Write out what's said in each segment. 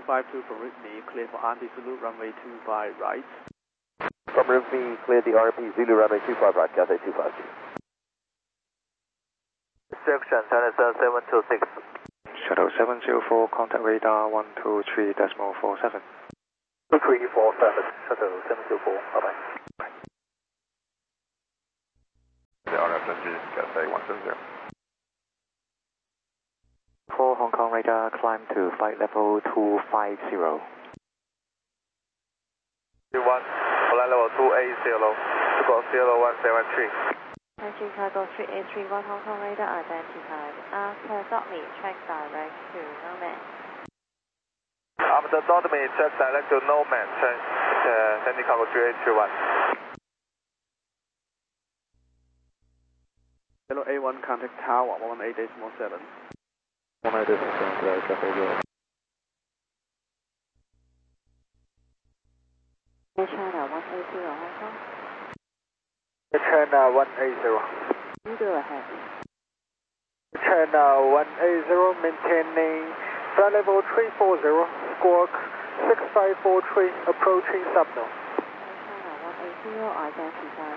252 from Whitney, clear for RP Zulu, runway 25 right. From Whitney, clear the RP Zulu, runway 25 right, Cathay 252. Section China 726. Shuttle 704, contact radar 123.47. 2347, Shuttle 704, bye-bye. The RFNG, Cathay 170. 4 Hong Kong radar, climb to flight level 250. 1, flight level 280, squawk 0173. Engine cargo 3831 Hong Kong radar identified. After dot me, check direct to Nomad. After dot me, check direct to Nomad, Engine cargo 3831. Hello A1, contact tower 18.7. 18.7, clear, Cathay 0. Air China 180 Hong Kong. China 180. You go ahead. China 180, maintaining flight level 340, squawk 6543, approaching Subno. China 180 identified.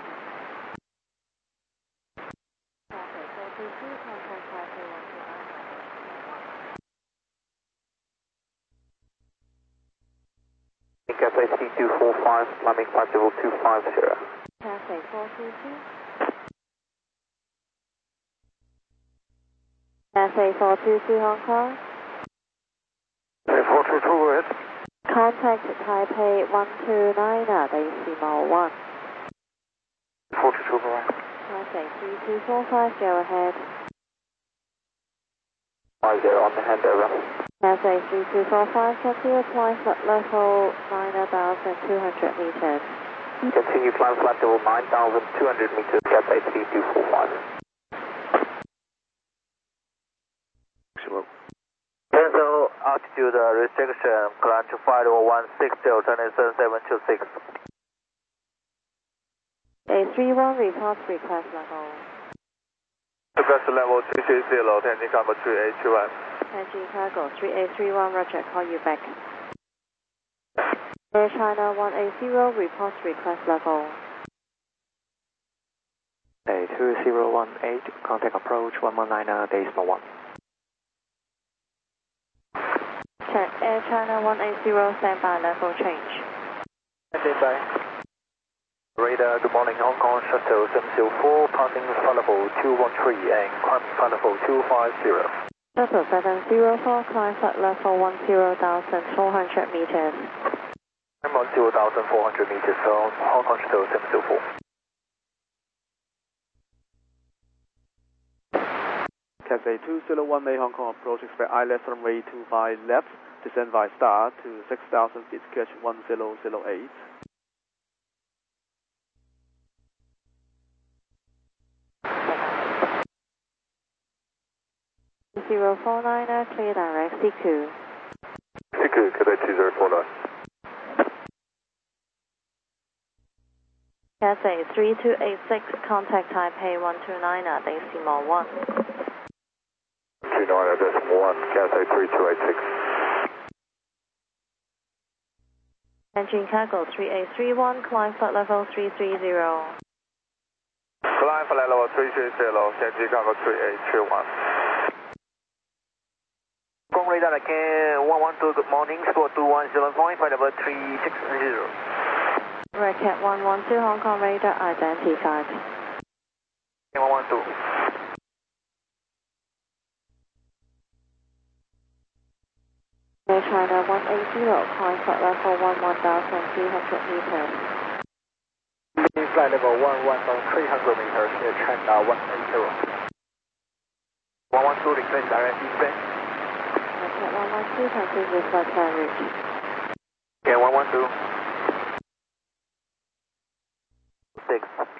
Traffic 422, contact Taipei 129. Cathay C245, climbing flight level 250. Cathay 422. Cathay 422 Hong Kong. Cathay 422, go ahead. Contact Taipei 129, decimal 1. 422, go ahead. Cathay 3245, go ahead. 50 on the handover. Cathay 3245, continue flight flight level 9,200 meters. Continue climb flight level 9,200 meters, Cathay C245. Cancel altitude restriction, climb to flight level 160, China 726. A31 report request level. Request level 330, Engine cargo 3821. Engine cargo 3831, roger, call you back. Air China 180, report request level. A2018, contact approach 119, decimal 1. Check Air China 180, standby level change. Standby. Radar, good morning, Hong Kong Shuttle 704, parting flight level 213 and climbing flight level 250. Shuttle 704, climb flight level 10,400 meters. I'm on 0,400 meters from Hong Kong Shuttle 704. Cathay 201A Hong Kong approach, expect ILS runway 25 left, descend by star to 6,000 feet, catch 1008. 049, clear direct CQ. CQ, Cathay 2049. Cathay 3286, contact Taipei 129, decimal 1. 29 decimal 1, Cathay 3286. Engine cargo 3831, climb flight level 330. Climb flight level 330, Engine cargo 3831. Hong Kong radar again, 112, good morning, squawk 210.5, flight level 360. Racket 112, Hong Kong radar identified. 112. Air China 180, climb flight level 11,300 meters. Flight level 11,300 meters, Air China 180. 112, request direct feedback. Racket 112, continue flight plan route. Yeah, 112. 6.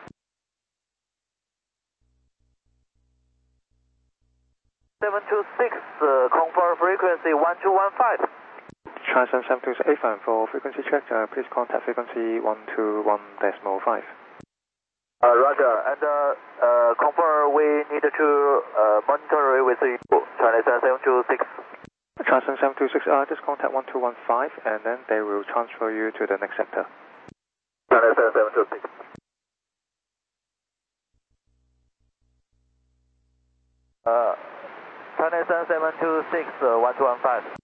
726, confirm frequency 1215. Transcend 728 for frequency check, please contact frequency 121.5. Roger, and confirm we need to monitor with you, China 726. Transcend 726, just contact 1215 and then they will transfer you to the next sector. Transcend 726. Transcend 726, 1215.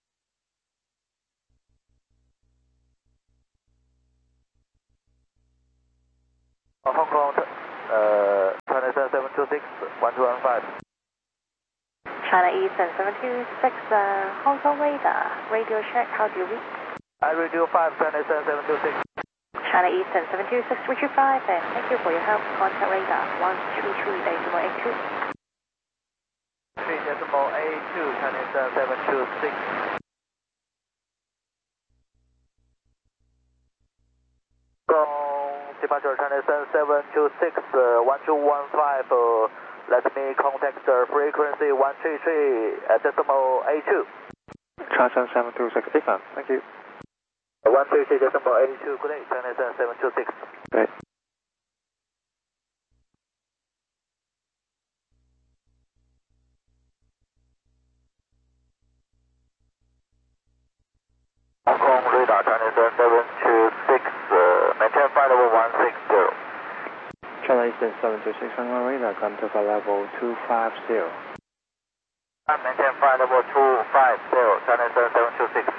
Hong Kong, Transcend 726, 1215. China Eastern 726, Hong Kong radar, radio check, how do you read? I radio 5, Transcend 726. China Eastern 726, Richard 5, thank you for your help, contact radar 133.82. 3.82, Transcend 726. Departure Transcend 726, 1215, let me contact the frequency 133.82. Transcend 726, AFM, thank you. 133.82, good day, Transcend 726. Great. Hong Kong radar Transcend 726, maintain flight level 160. China Eastern 726, Hong Kong radar, come to flight level 250. Maintain flight level 250, Transcend 726.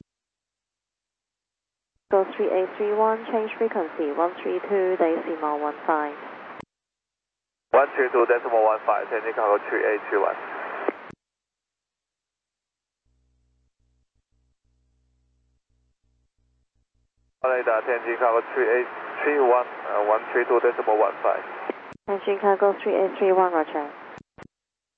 Go 3831, change frequency 132.15. 132.15, changing cargo 3821. Radar, changing cargo 3831, 132.15. Engine cargo 3831, roger.